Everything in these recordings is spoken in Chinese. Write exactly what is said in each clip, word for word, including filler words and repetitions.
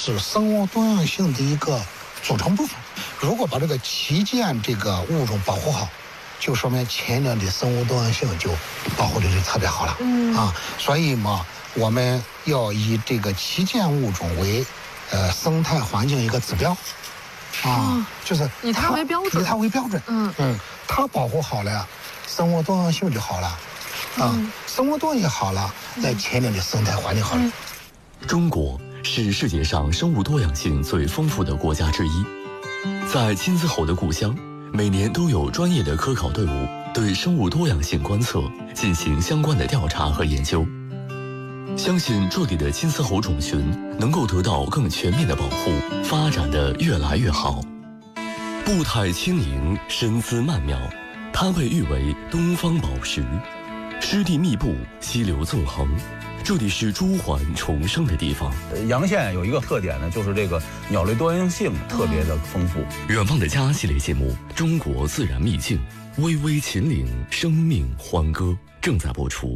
是生物多样性的一个组成部分。如果把这个旗舰这个物种保护好，就说明前两的生物多样性就保护的就特别好了。嗯啊，所以嘛，我们要以这个旗舰物种为呃生态环境一个指标。啊，哦、就是以它为标准， 以它为标准。嗯嗯，它保护好了，生物多样性就好了。啊，嗯、生物多样性好了，那前面的生态环境好了。嗯、 中国是世界上生物多样性最丰富的国家之一，在金丝猴的故乡，每年都有专业的科考队伍对生物多样性观测进行相关的调查和研究。相信这里的金丝猴种群能够得到更全面的保护，发展得越来越好。步态轻盈，身姿曼妙，它被誉为东方宝石，湿地密布，溪流纵横，这里是朱鹮重生的地方。 洋县有一个特点呢，就是这个鸟类多样性特别的丰富。 远望的家系列节目《中国自然秘境》，巍巍秦岭，生命欢歌正在播出。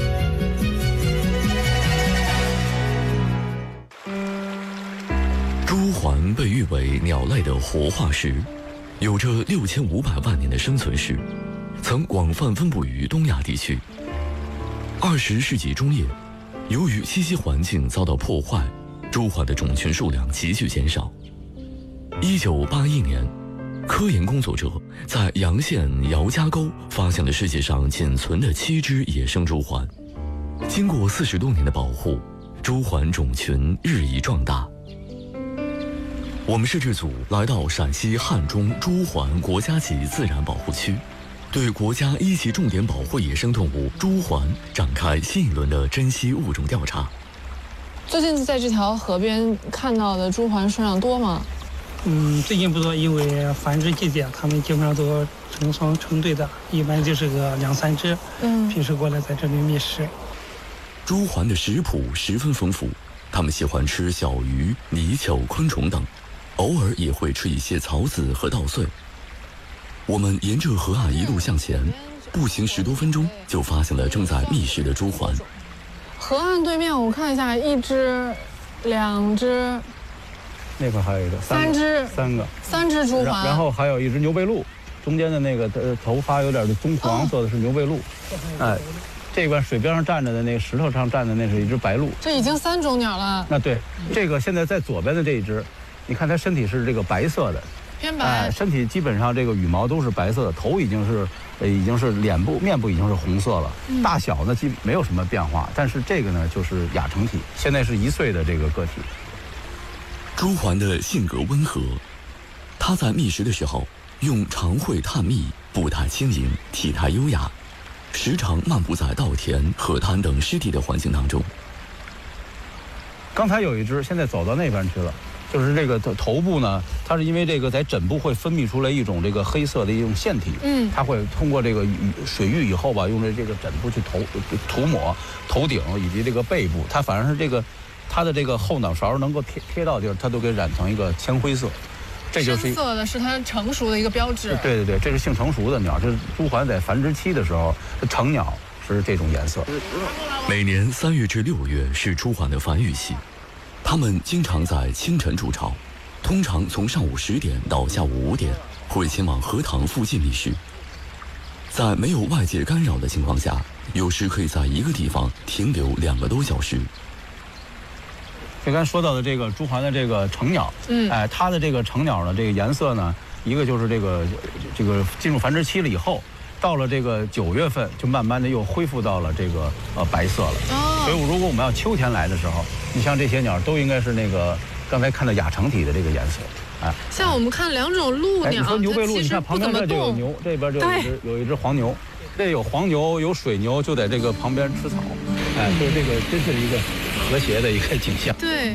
朱鹮被誉为鸟类的活化石，有着六千五百万年的生存史，曾广泛分布于东亚地区。二十世纪中叶，由于栖息环境遭到破坏，朱鹮的种群数量急剧减少。一九八一年，科研工作者在洋县姚家沟发现了世界上仅存的七只野生朱鹮。经过四十多年的保护，朱鹮种群日益壮大。我们摄制组来到陕西汉中朱鹮国家级自然保护区，对国家一级重点保护野生动物朱鹮展开新一轮的珍稀物种调查。 最近在这条河边看到的朱鹮数量多吗？ 嗯，最近不多，因为繁殖季节，它们基本上都成双成对的，一般就是个两三只。嗯，平时过来在这里觅食。 朱鹮的食谱十分丰富，它们喜欢吃小鱼、泥鳅、昆虫等。偶尔也会吃一些草籽和稻穗。我们沿着河岸一路向前，步行十多分钟就发现了正在觅食的朱鹮。 河岸对面我看一下，一只、两只， 那块还有一个， 三只， 三个， 三只朱鹮。 然后还有一只牛背鹭，中间的那个呃头发有点棕黄色的是牛背鹭。哎，这边水边上站着的那个石头上站的那是一只白鹭。 这已经三种鸟了。 那对，这个现在在左边的这一只。你看它身体是这个白色的， 偏白， 哎，身体基本上这个羽毛都是白色的，头已经是，呃，已经是脸部、面部已经是红色了，嗯、大小呢基没有什么变化，但是这个呢就是亚成体，现在是一岁的这个个体。 朱鹮的性格温和，它在觅食的时候用长喙探觅，步态轻盈，体态优雅，时常漫步在稻田、河滩等湿地的环境当中。 刚才有一只，现在走到那边去了。就是这个头部呢，它是因为这个在枕部会分泌出来一种这个黑色的一种腺体，嗯，它会通过这个水浴以后吧，用这这个枕部去涂涂抹头顶以及这个背部，它反正是这个它的这个后脑勺能够贴贴到地儿，它都给染成一个铅灰色。 这就是深色的是它成熟的一个标志。 对对对，这是性成熟的鸟，这是朱鹮在繁殖期的时候，成鸟是这种颜色。 每年三月至六月是朱鹮的繁育期。它们经常在清晨筑巢，通常从上午十点到下午五点，会前往荷塘附近觅食。在没有外界干扰的情况下，有时可以在一个地方停留两个多小时。 就刚才说到的这个朱鹮的这个成鸟，嗯，哎，它的这个成鸟呢，这个颜色呢，一个就是这个这个进入繁殖期了以后。到了这个九月份，就慢慢的又恢复到了这个呃白色了。哦。所以如果我们要秋天来的时候，你像这些鸟都应该是那个刚才看到亚成体的这个颜色，哎。 像我们看两种鹭鸟， 哎、你说牛背鹭，你看旁边这就有牛，这边就有一只有一只黄牛，这有黄牛有水牛就在这个旁边吃草，哎，所以这个真是一个和谐的一个景象。 对。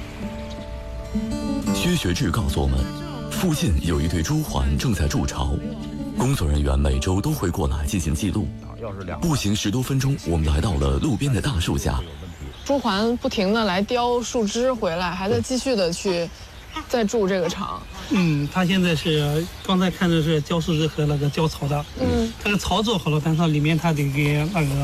薛学志告诉我们，附近有一对朱鹮正在筑巢。工作人员每周都会过来进行记录。步行十多分钟，我们来到了路边的大树下。 朱鹮不停地来叼树枝回来，还在继续的去再筑这个巢。 嗯，它现在是刚才看的是叼树枝和那个叼草的。嗯，它的巢做好了，但是里面它得给那个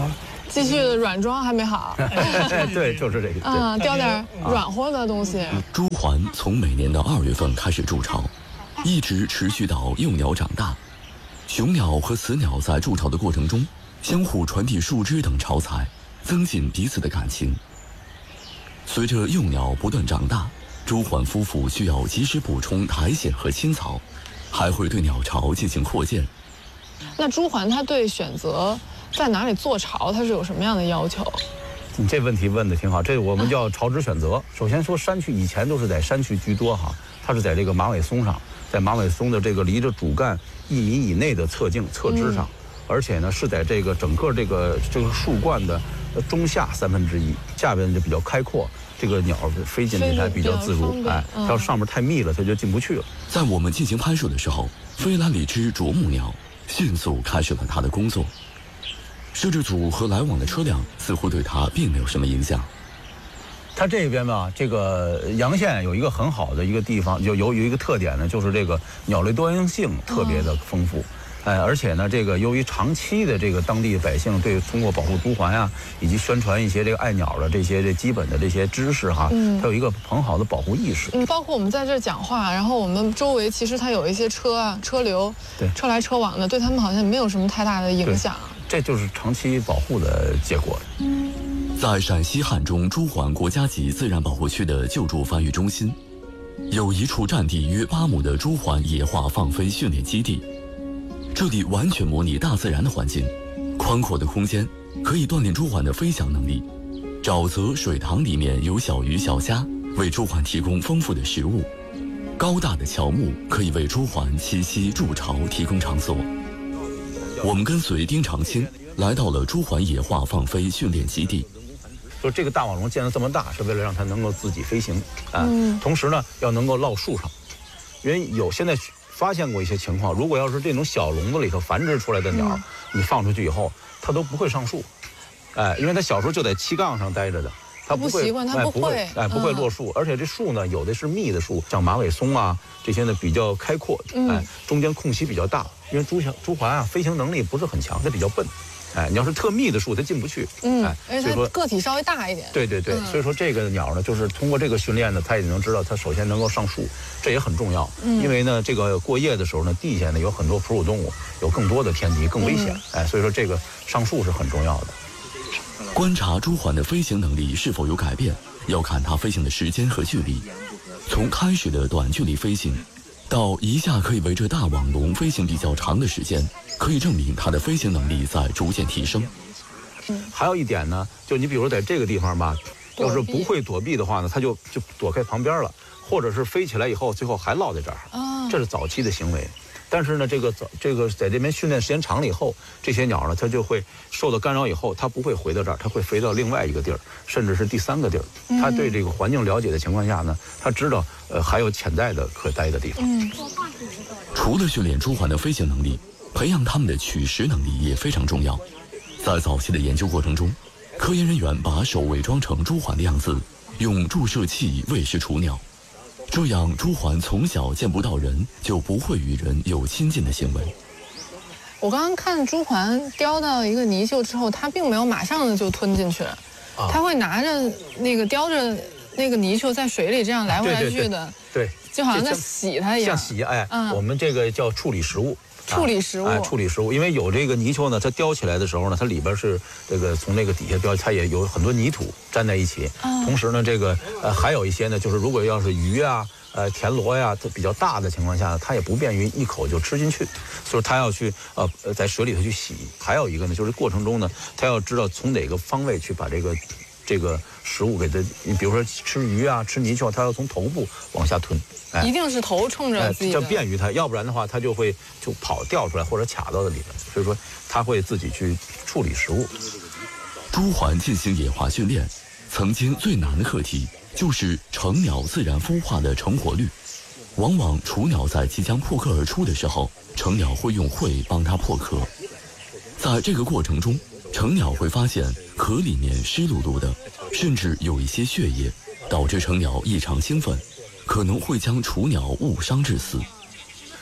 继续软装还没好。 对，就是这个。 啊，叼点软和的东西。 朱鹮从每年的二月份开始筑巢，一直持续到幼鸟长大。雄鸟和雌鸟在筑巢的过程中，相互传递树枝等巢材，增进彼此的感情。随着幼鸟不断长大，朱鹮夫妇需要及时补充苔藓和青草，还会对鸟巢进行扩建。 那朱鹮它对选择在哪里做巢，它是有什么样的要求？ 你这问题问的挺好，这我们叫巢殖选择。啊、首先说山区以前都是在山区居多哈，它是在这个马尾松上，在马尾松的这个离着主干一米以内的侧茎侧枝上，嗯、而且呢是在这个整个这个这个树冠的中下三分之一，下边就比较开阔，这个鸟飞进来还比较自如。哎，它要上面太密了，它就进不去了。 在我们进行拍摄的时候，飞来了一只啄木鸟，迅速开始了它的工作。摄制组和来往的车辆似乎对它并没有什么影响。 它这边吧，这个阳县有一个很好的一个地方，有有有一个特点呢，就是这个鸟类多样性特别的丰富。哎，而且呢，这个由于长期的这个当地百姓对通过保护朱鹮啊，以及宣传一些这个爱鸟的这些这基本的这些知识哈，嗯，它有一个很好的保护意识。 嗯，包括我们在这讲话，然后我们周围其实它有一些车啊、车流， 对， 车来车往的，对他们好像没有什么太大的影响。 这就是长期保护的结果。 嗯， 在陕西汉中朱鹮国家级自然保护区的救助繁育中心，有一处占地约八亩的朱鹮野化放飞训练基地。这里完全模拟大自然的环境，宽阔的空间可以锻炼朱鹮的飞翔能力。沼泽、水塘里面有小鱼小虾，为朱鹮提供丰富的食物。高大的乔木可以为朱鹮栖息筑巢提供场所。我们跟随丁长青来到了朱鹮野化放飞训练基地。 就这个大网笼建得这么大，是为了让它能够自己飞行啊、嗯，同时呢，要能够落树上，因为有现在发现过一些情况，如果要是这种小笼子里头繁殖出来的鸟，嗯、你放出去以后，它都不会上树，哎，因为它小时候就在七杠上待着的。它不习惯，它不会，哎，不会落树，嗯、而且这树呢，有的是密的树，像马尾松啊这些呢比较开阔，嗯、哎，中间空隙比较大。因为朱朱鹮啊，飞行能力不是很强，它比较笨，哎，你要是特密的树，它进不去， 嗯，哎，而且它个体稍微大一点。 对对对，嗯、所以说这个鸟呢，就是通过这个训练呢，它也能知道它首先能够上树，这也很重要，嗯、因为呢，这个过夜的时候呢，地下呢有很多哺乳动物，有更多的天敌，更危险，嗯、哎，所以说这个上树是很重要的。 观察朱鹮的飞行能力是否有改变，要看它飞行的时间和距离。从开始的短距离飞行，到一下可以围着大网笼飞行比较长的时间，可以证明它的飞行能力在逐渐提升。 嗯，还有一点呢，就你比如在这个地方吧，要是不会躲避的话呢，它就就躲开旁边了，或者是飞起来以后，最后还落在这儿。啊，这是早期的行为。但是呢，这个早这个在这边训练时间长了以后，这些鸟呢，它就会受到干扰以后，它不会回到这儿，它会飞到另外一个地儿，甚至是第三个地儿。它对这个环境了解的情况下呢，它知道呃还有潜在的可待的地方。嗯， 除了训练朱鹮的飞行能力，培养它们的取食能力也非常重要。在早期的研究过程中，科研人员把手伪装成朱鹮的样子，用注射器喂食雏鸟。这样，朱鹮从小见不到人，就不会与人有亲近的行为。 我刚刚看朱鹮叼到一个泥鳅之后，它并没有马上就吞进去，啊、它会拿着那个叼着那个泥鳅在水里这样来回来去的， 对，对对就好像在洗它一样。 像洗，哎，嗯、我们这个叫处理食物。 处理食物， 哎，处理食物，因为有这个泥鳅呢，它叼起来的时候呢，它里边是这个从那个底下叼，它也有很多泥土粘在一起。嗯、同时呢，这个呃还有一些呢，就是如果要是鱼啊、呃田螺呀，它比较大的情况下，它也不便于一口就吃进去，所以它要去呃在水里头去洗。还有一个呢，就是过程中呢，它要知道从哪个方位去把这个这个食物给它，你比如说吃鱼啊、吃泥鳅，它要从头部往下吞。 哎、一定是头冲着自己的， 这便于它，要不然的话，它就会就跑掉出来或者卡到的里面。所以说，它会自己去处理食物。 朱鹮进行野化训练，曾经最难的课题就是成鸟自然孵化的成活率。往往雏鸟在即将破壳而出的时候，成鸟会用喙帮它破壳。在这个过程中，成鸟会发现壳里面湿漉漉的，甚至有一些血液，导致成鸟异常兴奋。可能会将雏鸟误伤致死。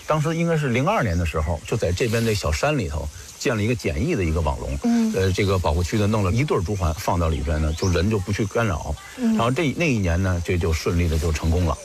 当时应该是零二年的时候，就在这边那小山里头建了一个简易的一个网笼，嗯，呃，这个保护区呢弄了一对珠环放到里边呢，就人就不去干扰，嗯，然后这那一年呢，这就顺利的就成功了。